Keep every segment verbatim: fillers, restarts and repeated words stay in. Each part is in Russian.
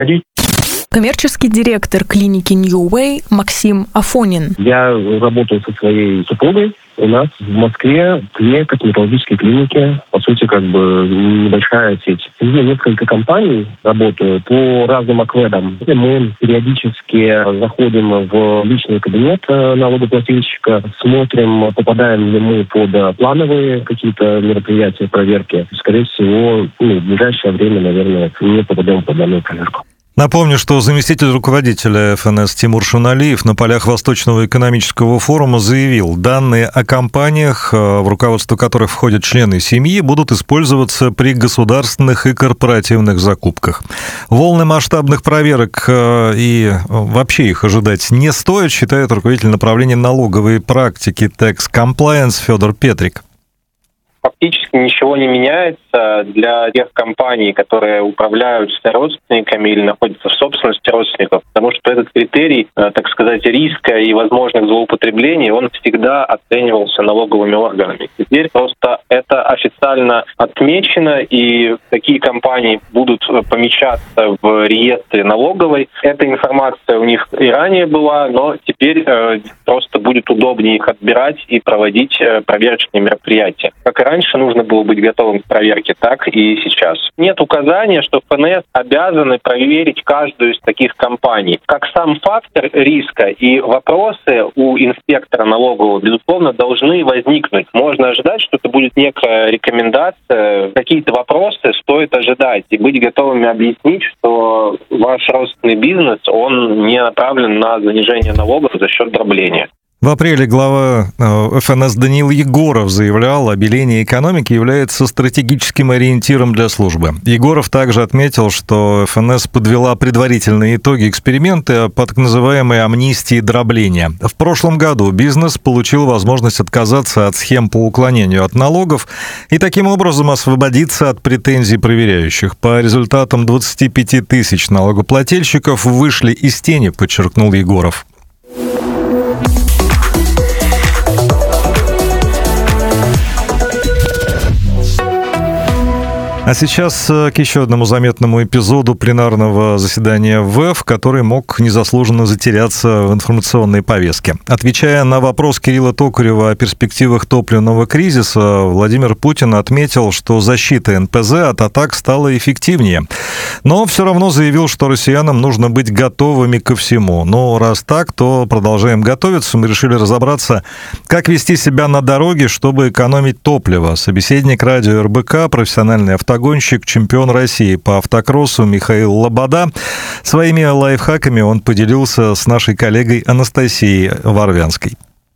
Коммерческий директор клиники New Way Максим Афонин. Я работаю со своей супругой. У нас в Москве две косметологические клиники, по сути, как бы небольшая сеть. Где несколько компаний работают по разным акведам. Мы периодически заходим в личный кабинет налогоплательщика, смотрим, попадаем ли мы под плановые какие-то мероприятия, проверки. Скорее всего, ну, в ближайшее время, наверное, не попадем под данную проверку. Напомню, что заместитель руководителя эф эн эс Тимур Шуналиев на полях Восточного экономического форума заявил, данные о компаниях, в руководство которых входят члены семьи, будут использоваться при государственных и корпоративных закупках. Волны масштабных проверок и вообще их ожидать не стоит, считает руководитель направления налоговой практики Tax Compliance Федор Петрик. Фактически ничего не меняется для тех компаний, которые управляются родственниками или находятся в собственности родственников, потому что этот критерий, так сказать, риска и возможных злоупотреблений, он всегда оценивался налоговыми органами. Теперь просто это официально отмечено, и такие компании будут помечаться в реестре налоговой. Эта информация у них и ранее была, но теперь просто будет удобнее их отбирать и проводить проверочные мероприятия. Как и раньше нужно было быть готовым к проверке, так и сейчас. Нет указания, что эф эн эс обязаны проверить каждую из таких компаний. Как сам фактор риска и вопросы у инспектора налогового, безусловно, должны возникнуть. Можно ожидать, что это будет некая рекомендация. Какие-то вопросы стоит ожидать и быть готовыми объяснить, что ваш родственный бизнес, он не направлен на занижение налогов за счет дробления. В апреле глава эф эн эс Даниил Егоров заявлял, обеление экономики является стратегическим ориентиром для службы. Егоров также отметил, что эф эн эс подвела предварительные итоги эксперимента по так называемой амнистии дробления. В прошлом году бизнес получил возможность отказаться от схем по уклонению от налогов и таким образом освободиться от претензий проверяющих. По результатам двадцати пяти тысяч налогоплательщиков вышли из тени, подчеркнул Егоров. А сейчас к еще одному заметному эпизоду пленарного заседания ВЭФ, который мог незаслуженно затеряться в информационной повестке. Отвечая на вопрос Кирилла Токарева о перспективах топливного кризиса, Владимир Путин отметил, что защита эн пэ зэ от атак стала эффективнее. Но все равно заявил, что россиянам нужно быть готовыми ко всему. Но раз так, то продолжаем готовиться. Мы решили разобраться, как вести себя на дороге, чтобы экономить топливо. Собеседник радио эр бэ ка, профессиональный автогонщик, гонщик, чемпион России по автокроссу Михаил Лобода. Своими лайфхаками он поделился с нашей коллегой Анастасией Варвянской.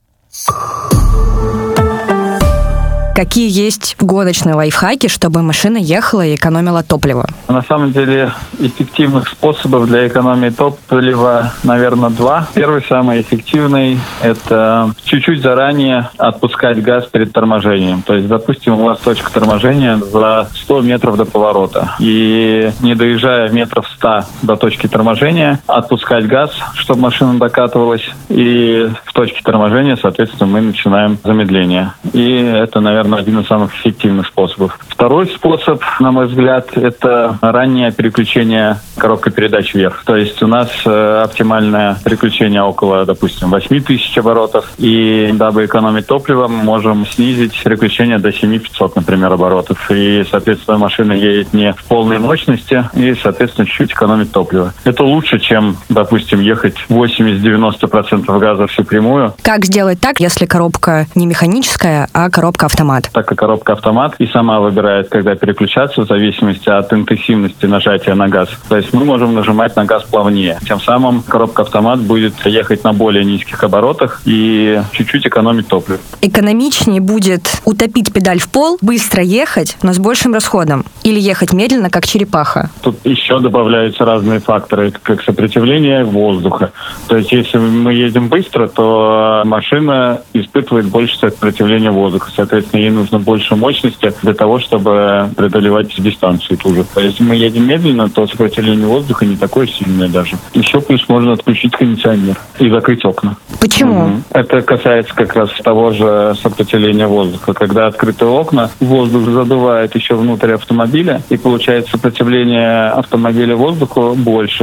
Какие есть гоночные лайфхаки, чтобы машина ехала и экономила топливо? На самом деле эффективных способов для экономии топлива, наверное, два. Первый, самый эффективный, это чуть-чуть заранее отпускать газ перед торможением. То есть, допустим, у вас точка торможения за сто метров до поворота. И не доезжая метров ста до точки торможения, отпускать газ, чтобы машина докатывалась. И в точке торможения, соответственно, мы начинаем замедление. И это, наверное, один из самых эффективных способов. Второй способ, на мой взгляд, это раннее переключение коробкой передач вверх. То есть у нас э, оптимальное переключение около, допустим, восемь тысяч оборотов. И дабы экономить топливо, мы можем снизить переключение до семь тысяч пятисот, например, оборотов. И, соответственно, машина едет не в полной мощности и, соответственно, чуть-чуть экономит топливо. Это лучше, чем, допустим, ехать восемьдесят-девяносто процентов газа всю прямую. Как сделать так, если коробка не механическая, а коробка автомат? Так как коробка автомат и сама выбирает, когда переключаться, в зависимости от интенсивности нажатия на газ. То есть мы можем нажимать на газ плавнее. Тем самым коробка автомат будет ехать на более низких оборотах и чуть-чуть экономить топливо. Экономичнее будет утопить педаль в пол, быстро ехать, но с большим расходом. Или ехать медленно, как черепаха. Тут еще добавляются разные факторы, как сопротивление воздуха. То есть если мы едем быстро, то машина испытывает больше сопротивления воздуха. Соответственно, ей нужно больше мощности для того, чтобы преодолевать дистанцию ту же. Если мы едем медленно, то сопротивление воздуха не такое сильное даже. Еще плюс можно отключить кондиционер и закрыть окна. Почему? Угу. Это касается как раз того же сопротивления воздуха. Когда открыты окна, воздух задувает еще внутрь автомобиля, и получается сопротивление автомобиля воздуху больше.